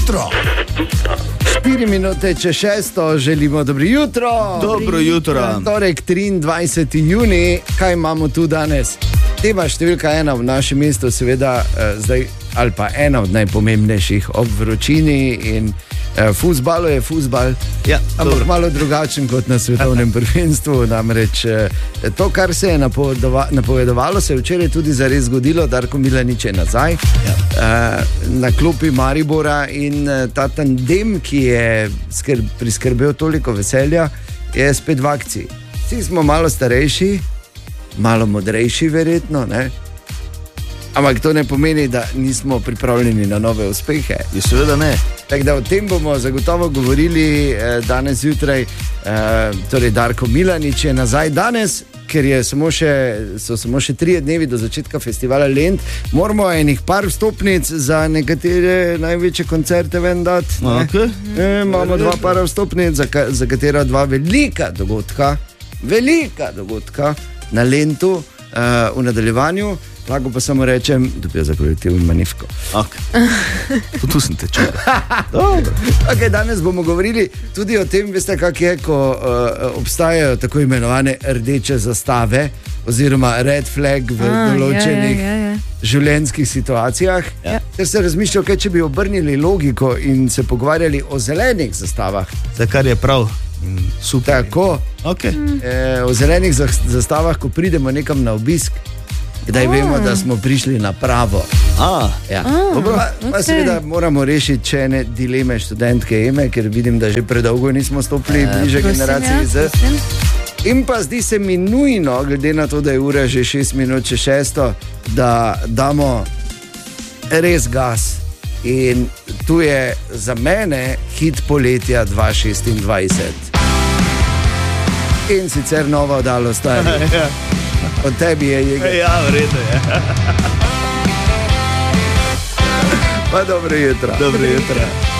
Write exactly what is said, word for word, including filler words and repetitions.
jutro. štiri minute čez šesto, želimo dobro jutro. Dobro jutro. Torek, triindvajseti junij, kaj imamo tu danes? Tema številka ena v našem mestu, seveda eh, zdaj, ali pa ena od najpomembnejših ob vročini in eh, fuzbalu je fuzbal, Ja, ampak dobro. malo drugačen kot na svetovnem prvenstvu. Namreč eh, to, kar se je napovedova, napovedovalo, se je včeraj tudi zares zgodilo. Darko Milanič je nazaj Ja. eh, na klopi Maribora in eh, ta tandem, ki je skrb, priskrbel toliko veselja, je spet v akciji. Vsi smo malo starejši, malo modrejši, verjetno, ne? Ampak to ne pomeni, da nismo pripravljeni na nove uspehe. Je seveda ne. Tako da o tem bomo zagotovo govorili eh, danes zjutraj. Eh, torej, Darko Milanič je nazaj danes, ker je samo še, so samo še trije dnevi do začetka festivala Lent. Moramo enih par vstopnic za nekatere največje koncerte ven dati. ne. Okay. E, imamo dva para vstopnic, za, ka, za katera dva velika dogodka, velika dogodka na Lentu uh, v nadaljevanju. Lahko pa samo rečem, dobijo za kolektiv in manifko. Okay. Tu sem te čakal. Okay, danes bomo govorili tudi o tem, veste, kak je, ko uh, obstajajo tako imenovane rdeče zastave oziroma red flag v A, določenih ja, ja, ja, ja. življenjskih situacijah. Ja. Ter se razmišljal, kaj če bi obrnili logiko in se pogovarjali o zelenih zastavah. Za kar je prav. In super. Tako, Okay. eh, o zelenih zas- zastavah, ko pridemo nekam na obisk, da vemo, da smo prišli na pravo. A, Ja. A, Dobro, pa, pa okej. seveda moramo rešiti še ene dileme študentke Eme, ker vidim, da že predolgo nismo stopili bliže Prosim, generaciji ja, Z. prosim. In pa zdi se mi nujno, glede na to, da je ura že šest minut čez šesto, da damo res gas. In tu je za mene hit poletja dva tisoč šestindvajset. In sicer nova oddalo stari. Od tebi je Jeger. ja, vredno je. Pa dobro jutro. Dobro jutro.